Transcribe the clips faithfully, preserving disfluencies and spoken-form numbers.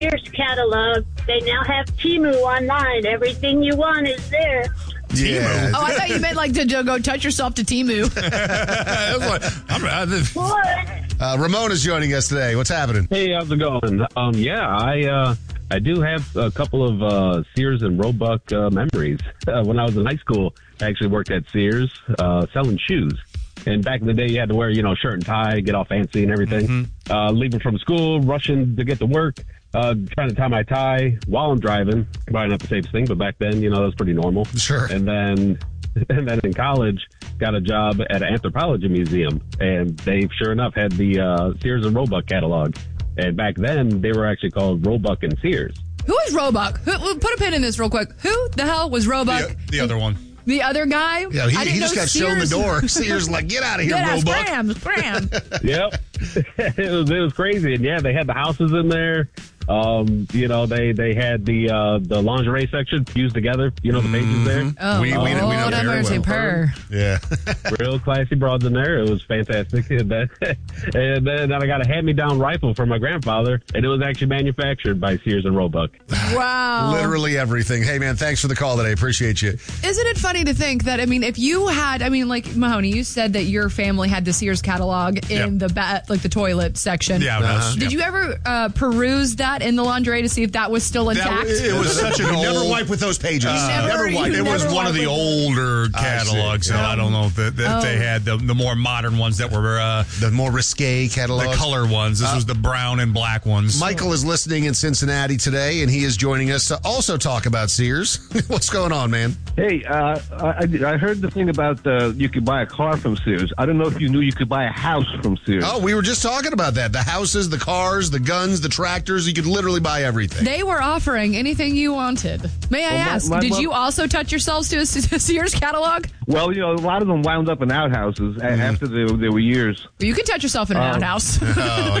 Sears catalog. They now have Temu online. Everything you want is there. Yeah. Oh, I thought you meant like to, to go touch yourself to Temu. I was like, I'm, I'm, What? uh, Ramon is joining us today. What's happening? Hey, how's it going? Um, yeah, I uh, I do have a couple of uh, Sears and Roebuck uh, memories. Uh, when I was in high school, I actually worked at Sears uh, selling shoes. And back in the day, you had to wear, you know, shirt and tie, get all fancy and everything. Mm-hmm. Uh, leaving from school, rushing to get to work, uh, trying to tie my tie while I'm driving. Probably not the safest thing, but back then, you know, that was pretty normal. Sure. And then, and then in college, got a job at an anthropology museum, and they, sure enough, had the uh, Sears and Roebuck catalog. And back then, they were actually called Roebuck and Sears. Who is Roebuck? Who, put a pin in this real quick. Who the hell was Roebuck? The, the other one. The other guy? Yeah, he, I didn't he just know got Sears. shown the door. Sears like, get out of here, Get out, Roebuck. scram, scram. Yep. it was it was crazy. And yeah, they had the houses in there. Um, you know, they, they had the uh, the lingerie section fused together, you know, the pages there. Oh, We- we- we know Lord have very mercy, well. purr. Yeah. Real classy broads in there. It was fantastic. And then, and then I got a hand-me-down rifle from my grandfather, and it was actually manufactured by Sears and Roebuck. Wow. Literally everything. Hey, man, thanks for the call today. Appreciate you. Isn't it funny to think that, I mean, if you had, I mean, like, Mahoney, you said that your family had the Sears catalog in Yep. the, ba- like, the toilet section. Yeah, that's- Did yeah. you ever uh, peruse that in the lingerie to see if that was still That intact? was- it was such an You never old- wipe with those pages. You never- never wipe. you It was never one of wipe the with older I catalogs, see. so I don't know if, that that Oh. they had the, the more modern ones that were uh, The more risque catalog. the color ones. This was the brown and black ones. Michael is listening in Cincinnati today, and he is joining us to also talk about Sears. What's going on, man? Hey, uh, I, I heard the thing about uh, you could buy a car from Sears. I don't know if you knew you could buy a house from Sears. Oh, we were just talking about that. The houses, the cars, the guns, the tractors. You could literally buy everything. They were offering anything you wanted. May I Well, my- ask, my did mom- you also touch yourselves to a Sears catalog? Well, you know, a lot of them wound up in outhouses a after they, they were years. You could touch yourself in an Um, outhouse. Oh,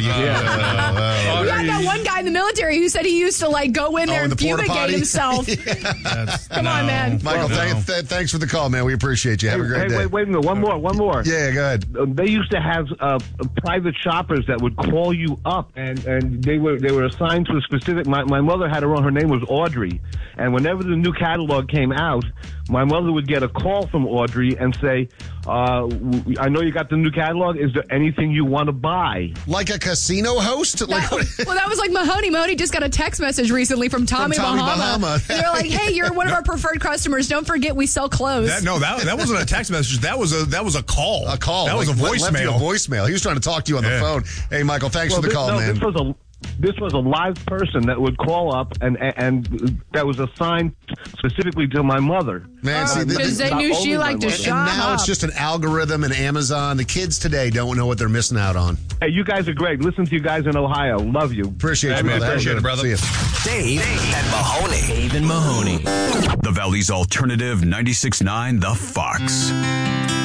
yeah. We had that one guy in the military who said he used to like go in there Oh, in and the porta fumigate potty? himself. That's- Come no. on, man. Michael, No. thank, th- thanks for the call, man. We appreciate you. Have a great hey, day. wait, wait a minute. One more, one more. Yeah, go ahead. Uh, They used to have uh, private shoppers that would call you up, and, and they were they were assigned to a specific. My, my mother had her own. Her name was Audrey, and whenever the new catalog came out, my mother would get a call from Audrey and say, uh, w- "I know you got the new catalog. Is there anything you want to buy?" Like a casino host? Like That- what? well, that was like Mahoney. Mahoney just got a text message recently from Tommy, Tommy Bahama. Bahama. And they're like, "Hey, you're one of our preferred customers. Don't forget we sell clothes." That, no, that that wasn't a text message. That was a that was a call. A call. That was like, a left you a voicemail. voicemail. He was trying to talk to you on the Yeah. phone. Hey, Michael, thanks Well, for the this, call, no, man. This was a this was a live person that would call up and and, and that was assigned specifically to my mother. Man, see, the- Because the- they not knew only she my liked to mother. and shop. now it's just an algorithm and Amazon. The kids today don't know what they're missing out on. Hey, you guys are great. Listen to you guys in Ohio. Love you. Appreciate Hey, you, man, brother. appreciate it, brother. See ya. Dave, and Mahoney. Dave and Mahoney. The Valley's alternative ninety-six point nine The Fox.